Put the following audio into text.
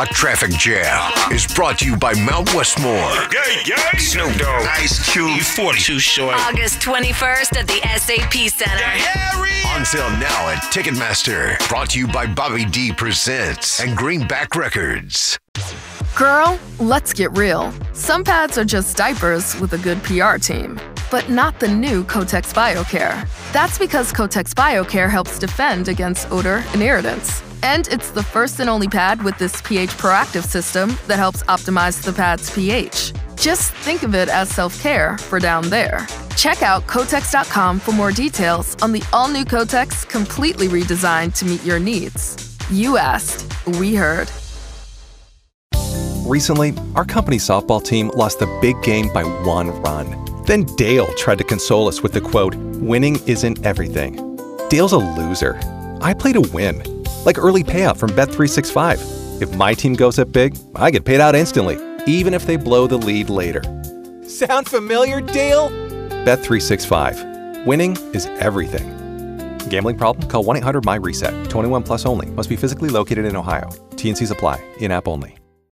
A traffic jam is brought to you by Mount Westmore. Snoop Dogg, Ice Cube, 40 Too Short. August 21st at the SAP Center. On sale now at Ticketmaster. Brought to you by Bobby D Presents and Greenback Records. Girl, let's get real. Some pads are just diapers with a good PR team, but not the new Kotex BioCare. That's because Kotex BioCare helps defend against odor and irritants. And it's the first and only pad with this pH proactive system that helps optimize the pad's pH. Just think of it as self-care for down there. Check out Kotex.com for more details on the all-new Kotex, completely redesigned to meet your needs. You asked, we heard. Recently, our company's softball team lost the big game by 1 run. Then Dale tried to console us with the quote, "Winning isn't everything." Dale's a loser. I play to win. Like early payout from Bet365. If my team goes up big, I get paid out instantly, even if they blow the lead later. Sound familiar, Dale? Bet365. Winning is everything. Gambling problem? Call 1-800-MY-RESET. 21 plus only. Must be physically located in Ohio. T&Cs apply. In-app only.